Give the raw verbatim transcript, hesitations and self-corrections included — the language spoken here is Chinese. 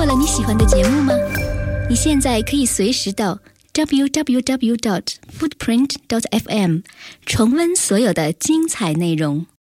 了你喜欢的节目吗？你现在可以随时到 double-u double-u double-u dot footprint dot f m 重温所有的精彩内容。